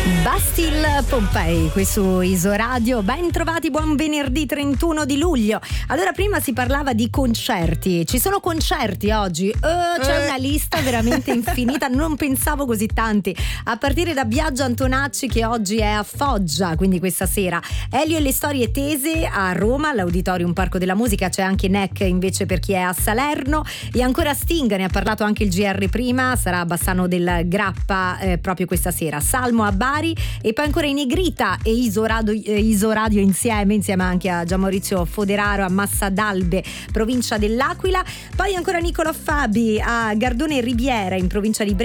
Bastille Pompei qui su Isoradio. Ben trovati, buon venerdì 31 di luglio. Allora, prima si parlava di concerti. Ci sono concerti oggi? C'è una lista veramente infinita, non pensavo così tanti. A partire da Biagio Antonacci, che oggi è a Foggia, quindi questa sera. Elio e le storie tese a Roma, all'Auditorium Parco della Musica. C'è anche NEC invece per chi è a Salerno. E ancora Sting, ne ha parlato anche il GR prima, sarà a Bassano del Grappa proprio questa sera. Salmo a Bari. E poi ancora i Negrita e Isoradio insieme anche a Gianmaurizio Foderaro a Massa d'Albe, provincia dell'Aquila. Poi ancora Nicolò Fabi a Gardone Riviera in provincia di